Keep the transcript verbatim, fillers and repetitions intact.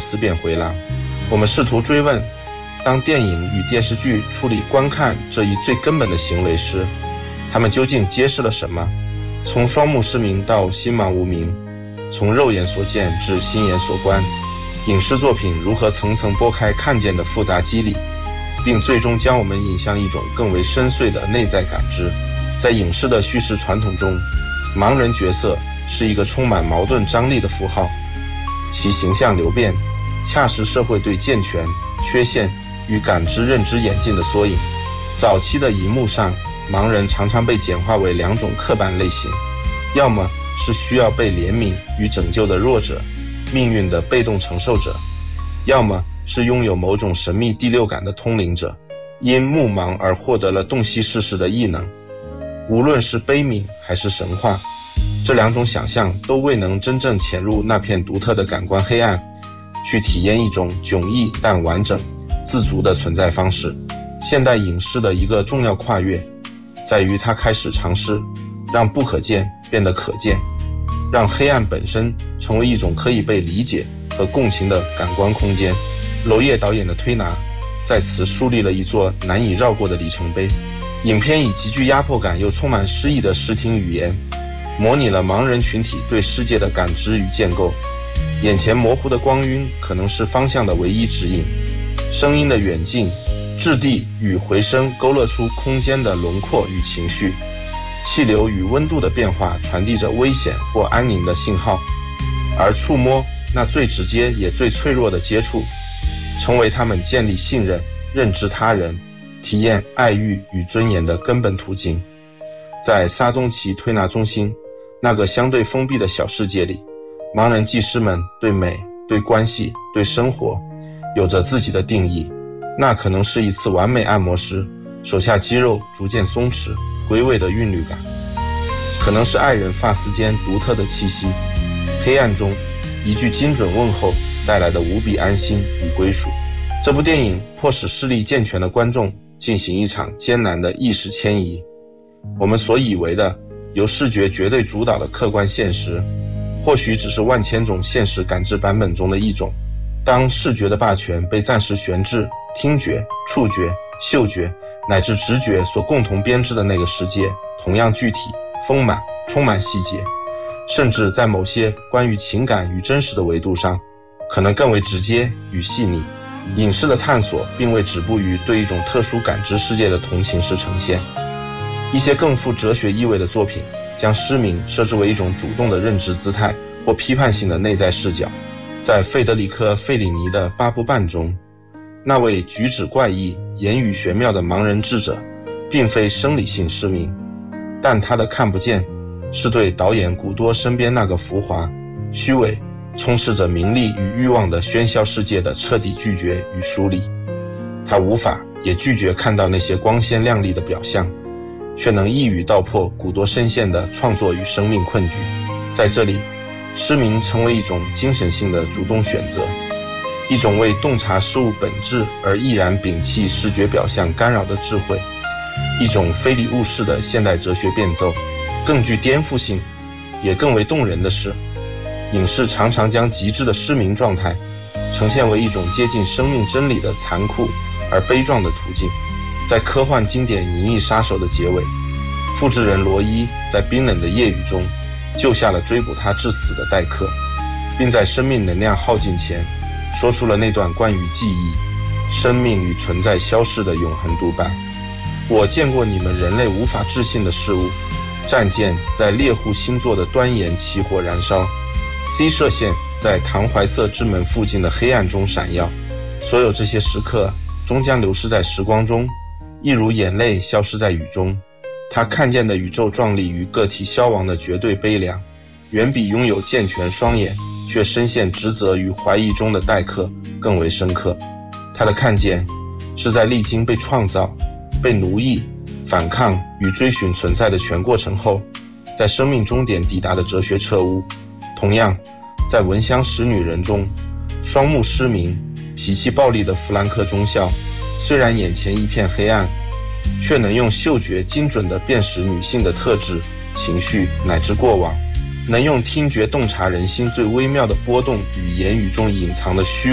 思辨回廊。我们试图追问，当电影与电视剧处理观看这一最根本的行为时，他们究竟揭示了什么？从双目失明到心盲无明，从肉眼所见至心眼所观，影视作品如何层层拨开看见的复杂机理，并最终将我们引向一种更为深邃的内在感知。在影视的叙事传统中，盲人角色是一个充满矛盾张力的符号，其形象流变恰是社会对健全、缺陷与感知认知演进的缩影。早期的荧幕上，盲人常常被简化为两种刻板类型，要么是需要被怜悯与拯救的弱者，命运的被动承受者，要么是拥有某种神秘第六感的通灵者，因目盲而获得了洞悉世事的异能。无论是悲悯还是神话，这两种想象都未能真正潜入那片独特的感官黑暗，去体验一种迥异但完整、自足的存在方式。现代影视的一个重要跨越，在于它开始尝试让不可见变得可见，让黑暗本身成为一种可以被理解和共情的感官空间。娄烨导演的推拿在此树立了一座难以绕过的里程碑。影片以极具压迫感又充满诗意的视听语言，模拟了盲人群体对世界的感知与建构。眼前模糊的光晕可能是方向的唯一指引，声音的远近、质地与回声勾勒出空间的轮廓与情绪，气流与温度的变化传递着危险或安宁的信号，而触摸，那最直接也最脆弱的接触，成为他们建立信任、认知他人、体验爱欲与尊严的根本途径。在撒宗奇推拿中心那个相对封闭的小世界里，盲人技师们对美、对关系、对生活有着自己的定义。那可能是一次完美按摩时手下肌肉逐渐松弛归位的韵律感，可能是爱人发丝间独特的气息，黑暗中一句精准问候带来的无比安心与归属。这部电影迫使视力健全的观众进行一场艰难的意识迁移。我们所以为的由视觉绝对主导的客观现实，或许只是万千种现实感知版本中的一种。当视觉的霸权被暂时悬置，听觉、触觉、嗅觉乃至直觉所共同编织的那个世界同样具体、丰满、充满细节，甚至在某些关于情感与真实的维度上可能更为直接与细腻。影视的探索并未止步于对一种特殊感知世界的同情式呈现，一些更富哲学意味的作品将失明设置为一种主动的认知姿态或批判性的内在视角。在费德里克·费里尼的《八部半》中，那位举止怪异、言语玄妙的盲人智者并非生理性失明，但他的看不见是对导演古多身边那个浮华、虚伪、充斥着名利与欲望的喧嚣世界的彻底拒绝与疏离。他无法也拒绝看到那些光鲜亮丽的表象，却能一语道破古多深陷的创作与生命困局。在这里，失明成为一种精神性的主动选择，一种为洞察事物本质而毅然摒弃视觉表象干扰的智慧，一种非礼勿视的现代哲学变奏。更具颠覆性也更为动人的是，影视常常将极致的失明状态呈现为一种接近生命真理的残酷而悲壮的途径。在科幻经典《银翼杀手》的结尾，复制人罗伊在冰冷的夜雨中救下了追捕他致死的戴克，并在生命能量耗尽前说出了那段关于记忆、生命与存在消逝的永恒独白。我见过你们人类无法置信的事物，战舰在猎户星座的端岩起火燃烧， C 射线在唐怀瑟之门附近的黑暗中闪耀。所有这些时刻终将流失在时光中，一如眼泪消失在雨中。他看见的宇宙壮丽与个体消亡的绝对悲凉，远比拥有健全双眼却深陷职责与怀疑中的戴克更为深刻。他的看见是在历经被创造、被奴役、反抗与追寻存在的全过程后，在生命终点抵达的哲学彻悟。同样，在闻香识女人中，双目失明、脾气暴力的弗兰克中校，虽然眼前一片黑暗，却能用嗅觉精准地辨识女性的特质、情绪乃至过往，能用听觉洞察人心最微妙的波动与言语中隐藏的虚